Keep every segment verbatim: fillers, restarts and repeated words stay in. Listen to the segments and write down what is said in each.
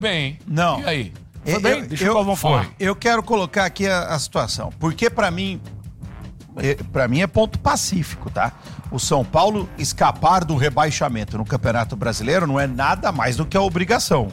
bem. Não. E aí? Foi eu, bem? Deixa eu, eu, falar. eu quero colocar aqui a, a situação. Porque pra mim, pra mim é ponto pacífico, tá? O São Paulo escapar do rebaixamento no Campeonato Brasileiro não é nada mais do que a obrigação.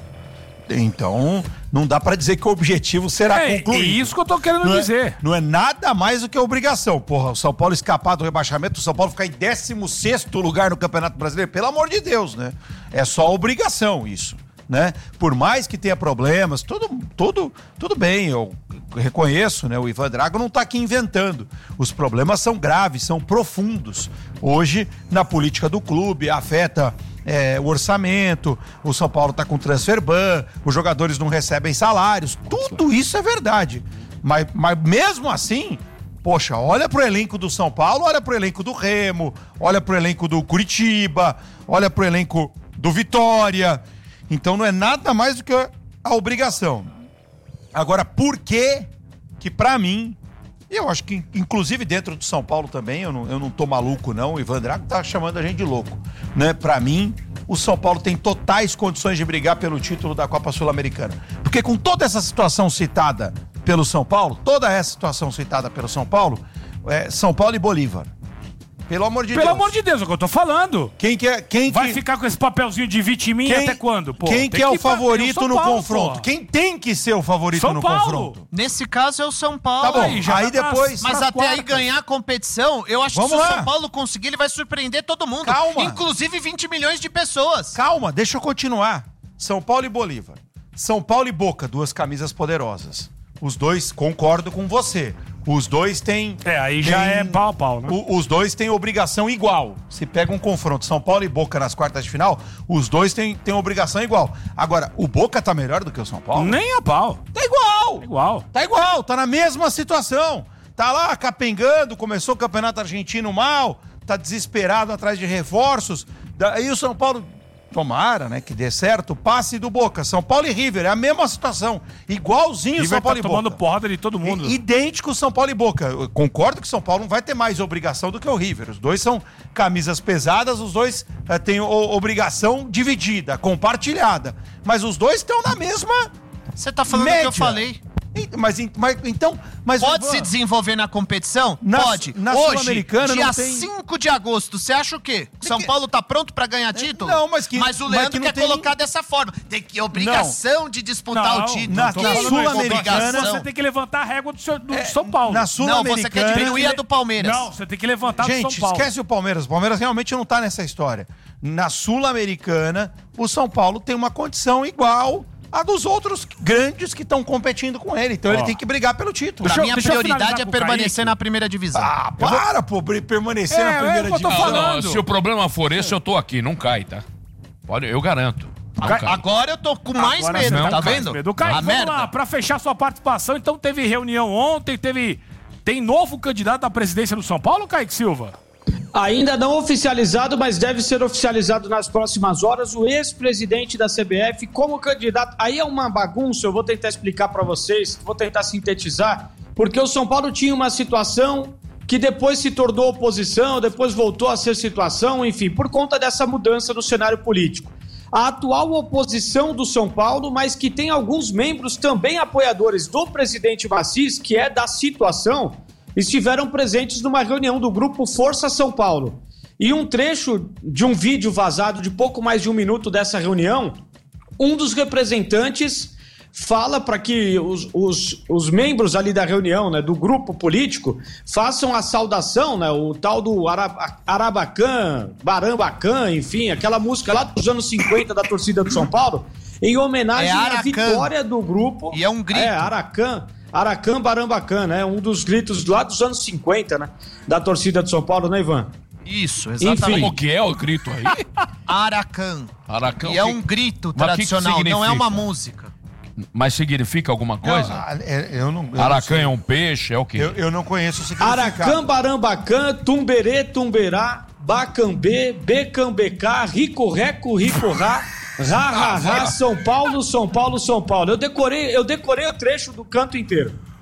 Então, não dá pra dizer que o objetivo será é, concluído. É isso que eu tô querendo não dizer. É, não é nada mais do que a obrigação. Porra, o São Paulo escapar do rebaixamento, o São Paulo ficar em décimo sexto lugar no Campeonato Brasileiro, pelo amor de Deus, né? É só obrigação isso, né? Por mais que tenha problemas, tudo, tudo, tudo bem, eu reconheço, né? O Ivan Drago não tá aqui inventando. Os problemas são graves, são profundos. Hoje, na política do clube, afeta... É, o orçamento, o São Paulo tá com transfer ban, os jogadores não recebem salários, tudo isso é verdade. Mas, mas mesmo assim, poxa, olha pro elenco do São Paulo, olha pro elenco do Remo, olha pro elenco do Curitiba, olha pro elenco do Vitória. Então não é nada mais do que a obrigação. Agora, por que que pra mim, e eu acho que inclusive dentro do São Paulo também, eu não, eu não tô maluco não, o Ivan Drago tá chamando a gente de louco, né? Pra mim, o São Paulo tem totais condições de brigar pelo título da Copa Sul-Americana. Porque com toda essa situação citada pelo São Paulo, toda essa situação citada pelo São Paulo, é São Paulo e Bolívar. Pelo amor de Pelo Deus. Pelo amor de Deus, é o que eu tô falando. Quem que é, quem Vai que... ficar com esse papelzinho de vitiminha quem... até quando, pô? Quem que é o favorito no Paulo, confronto? Pô. Quem tem que ser o favorito São no Paulo. confronto? Nesse caso é o São Paulo. Tá bom, aí, já aí tá depois... Mas até quartas. Aí ganhar a competição, eu acho Vamos que se lá. o São Paulo conseguir, ele vai surpreender todo mundo. Calma. Inclusive vinte milhões de pessoas. Calma, deixa eu continuar. São Paulo e Bolívar. São Paulo e Boca, duas camisas poderosas. Os dois, concordo com você. Os dois têm... É, aí já têm, é pau a pau, né? O, os dois têm obrigação igual. Se pega um confronto São Paulo e Boca nas quartas de final, os dois têm, têm obrigação igual. Agora, o Boca tá melhor do que o São Paulo? Nem a pau. Tá igual. Tá igual. Tá igual, tá na mesma situação. Tá lá capengando, começou o Campeonato Argentino mal, tá desesperado atrás de reforços. Daí o São Paulo... Tomara, né, que dê certo, passe do Boca. São Paulo e River, é a mesma situação. Igualzinho River São Paulo tá e Boca. tomando porrada de todo mundo. I- idêntico São Paulo e Boca. Eu concordo que São Paulo não vai ter mais obrigação do que o River. Os dois são camisas pesadas, os dois eh, têm o- obrigação dividida, compartilhada. Mas os dois estão na mesma Você tá falando o média. que eu falei. Mas, mas então... Mas, Pode Ivan, se desenvolver na competição? Na- Pode. na Hoje, Sul-Americana dia não tem- cinco de agosto, você acha o quê? São que- Paulo tá pronto pra ganhar título? não, mas que- Mas o mas Leandro que não quer tem- colocar dessa forma. Tem que obrigação de disputar Não, o título. na- Que na isso? Sul-Americana, Obrigação. Você tem que levantar a régua do, seu, do É, São Paulo. na Não, Sul-Americana... você quer diminuir a do Palmeiras. Não, você tem que levantar do Gente, São Paulo. esquece o Palmeiras. O Palmeiras realmente não tá nessa história. Na Sul-Americana, o São Paulo tem uma condição igual a dos outros grandes que estão competindo com ele. Então Ó. ele tem que brigar pelo título. Pra Deixa eu- mim, a deixa eu prioridade finalizar é com o permanecer Kaique. na primeira divisão. Ah, para, pô, bre- permanecer É, na é primeira o que eu tô divisão. falando. Não, se o problema for esse, eu tô aqui, não cai, tá? Pode, eu garanto. Não Agora, cai. agora eu tô com mais Agora medo, não, tá mais vendo? medo. Kaique, A vamos merda. lá, pra fechar sua participação, então teve reunião ontem, teve... Tem novo candidato à presidência do São Paulo, Kaique Silva? Ainda não oficializado, mas deve ser oficializado nas próximas horas, o ex-presidente da C B F como candidato. Aí é uma bagunça, eu vou tentar explicar para vocês, vou tentar sintetizar, porque o São Paulo tinha uma situação que depois se tornou oposição, depois voltou a ser situação, enfim, por conta dessa mudança no cenário político. A atual oposição do São Paulo, mas que tem alguns membros também apoiadores do presidente Macis, que é da situação, estiveram presentes numa reunião do grupo Força São Paulo. E um trecho de um vídeo vazado de pouco mais de um minuto dessa reunião, um dos representantes fala para que os, os, os membros ali da reunião, né, do grupo político, façam a saudação, né, o tal do Araba, Arabacã, Barambacan, enfim, aquela música lá dos anos cinquenta da torcida do São Paulo, em homenagem É à Aracan. vitória do grupo. E é um grito. É, Aracan. Aracan Barambacan, né? Um dos gritos lá dos anos cinquenta, né? Da torcida de São Paulo, né, Ivan? Isso, Enfim. exatamente. Como que é o grito aí? Aracan. Aracão. E é que- um grito Mas que que tradicional, não é uma significa? música. Mas significa alguma coisa? Não, é- eu não, eu não Aracã sei. é um peixe, é o quê? Eu, eu não conheço o significado. Aracan Barambacan, Tumberê, Tumberá, Bacambê, Becambecá, Rico-Reco, Ricorá, Ra-ra-ra, São Paulo, São Paulo, São Paulo. Eu decorei, eu decorei o trecho do canto inteiro.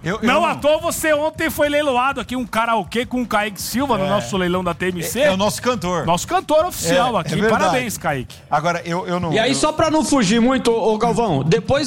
Eu, eu Não, à toa você ontem foi leiloado aqui um karaokê com o Kaique Silva no nosso leilão da T M C. É o nosso cantor. Nosso cantor oficial É, aqui. é verdade. Parabéns, Kaique. Agora, eu, eu não... E aí, eu- só pra não fugir muito, ô Galvão, depois